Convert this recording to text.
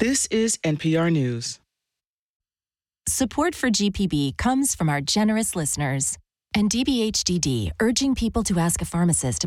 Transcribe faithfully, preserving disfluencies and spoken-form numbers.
This is N P R News. Support for G P B comes from our generous listeners and D B H D D, urging people to ask a pharmacist